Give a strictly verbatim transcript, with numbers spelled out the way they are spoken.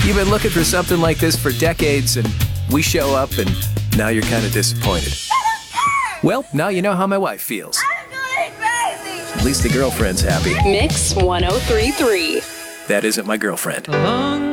You've been looking for something like this for decades, and we show up, and now you're kind of disappointed. Well, now you know how my wife feels. I'm going crazy. At least the girlfriend's happy. Mix one oh three point three. That isn't my girlfriend. Long